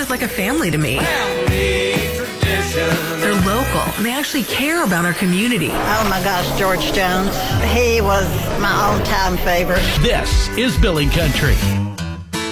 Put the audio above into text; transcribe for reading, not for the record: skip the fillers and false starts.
of like a family to me. Family tradition. They're local, and they actually care about our community. Oh my gosh, George Jones. He was my all-time favorite. This is Billy Country.